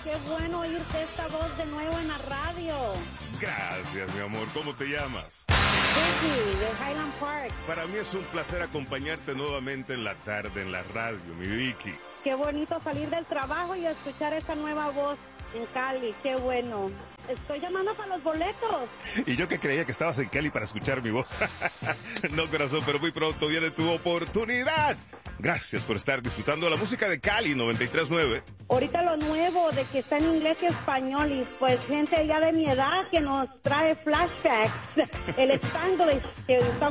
qué bueno oírte esta voz de nuevo en la radio. Gracias, mi amor. ¿Cómo te llamas? Vicky, de Highland Park. Para mí es un placer acompañarte nuevamente en la tarde en la radio, mi Vicky. Qué bonito salir del trabajo y escuchar esa nueva voz en Cali, qué bueno. Estoy llamando para los boletos. Y yo que creía que estabas en Cali para escuchar mi voz. No, corazón, pero muy pronto viene tu oportunidad. Gracias por estar disfrutando de la música de Cali 93.9. Ahorita lo nuevo de que está en inglés y español y pues gente ya de mi edad que nos trae flashbacks. El Spanglish que está